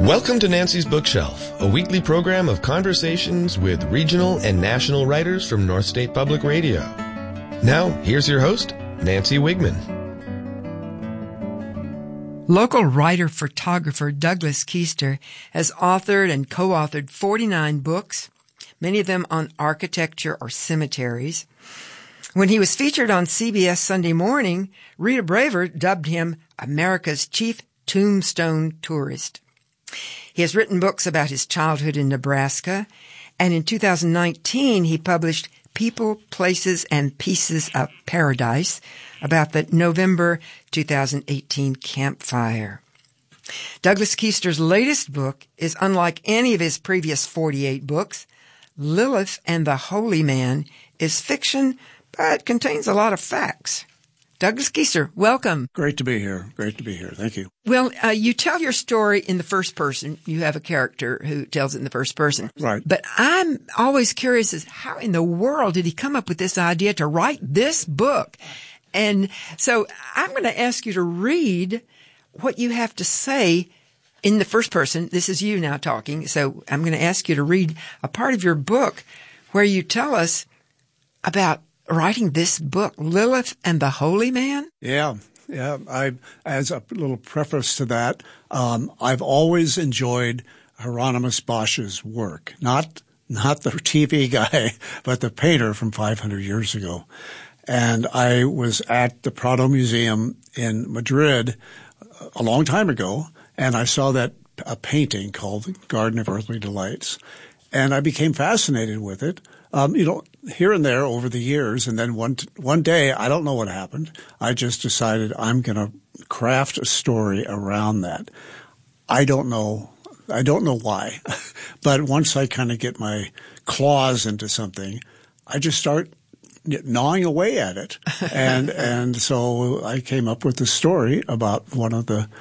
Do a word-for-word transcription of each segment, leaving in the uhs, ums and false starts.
Welcome to Nancy's Bookshelf, a weekly program of conversations with regional and national writers from North State Public Radio. Now, here's your host, Nancy Wigman. Local writer-photographer Douglas Keister has authored and co-authored forty-nine books, many of them on architecture or cemeteries. When he was featured on C B S Sunday Morning, Rita Braver dubbed him America's chief tombstone tourist. He has written books about his childhood in Nebraska, and in two thousand nineteen he published People, Places, and Pieces of Paradise about the November two thousand eighteen campfire. Douglas Keister's latest book is unlike any of his previous forty-eight books. Lilith and the Holy Man is fiction, but contains a lot of facts. Douglas Keister, welcome. Great to be here. Great to be here. Thank you. Well, uh, you tell your story in the first person. You have a character who tells it in the first person. Right. But I'm always curious as how in the world did he come up with this idea to write this book? And so I'm going to ask you to read what you have to say in the first person. This is you now talking. So I'm going to ask you to read a part of your book where you tell us about writing this book, Lilith and the Holy Man? Yeah, yeah. I, as a little preface to that, um, I've always enjoyed Hieronymus Bosch's work. Not, not the T V guy, but the painter from five hundred years ago. And I was at the Prado Museum in Madrid a long time ago, and I saw that a painting called Garden of Earthly Delights. And I became fascinated with it. Um, you know, here and there over the years, and then one one day, I don't know what happened. I just decided I'm going to craft a story around that. I don't know. I don't know why, but once I kind of get my claws into something, I just start gnawing away at it, and and so I came up with a story about one of the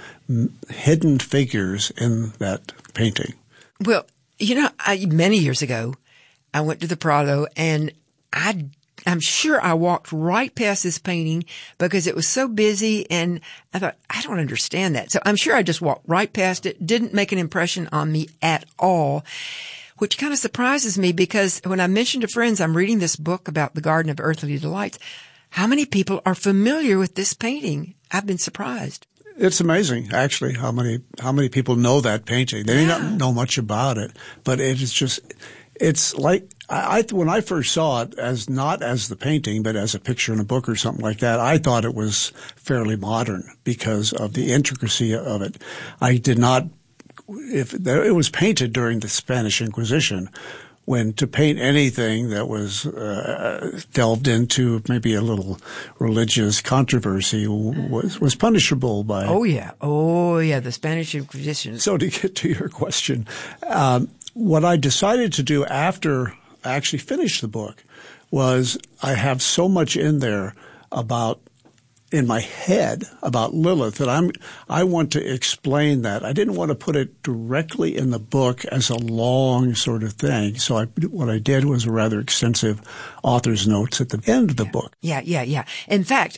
hidden figures in that painting. Well, you know, I, many years ago, I went to the Prado, and I, I'm sure I walked right past this painting because it was so busy, and I thought, I don't understand that. So I'm sure I just walked right past it, didn't make an impression on me at all, which kind of surprises me because when I mentioned to friends I'm reading this book about the Garden of Earthly Delights, how many people are familiar with this painting? I've been surprised. It's amazing, actually, how many how many people know that painting. They Yeah. may not know much about it, but it is just – it's like I, I when I first saw it as not as the painting, but as a picture in a book or something like that, I thought it was fairly modern because of the intricacy of it. I did not – if it was painted during the Spanish Inquisition, when to paint anything that was uh, delved into maybe a little religious controversy was was punishable by. Oh yeah, oh yeah, the Spanish Inquisition. So to get to your question, um, what I decided to do after I actually finished the book was I have so much in there about in my head about Lilith that I'm I want to explain that. I didn't want to put it directly in the book as a long sort of thing. So I, what I did was a rather extensive author's notes at the end of the book. Yeah, yeah, yeah. In fact,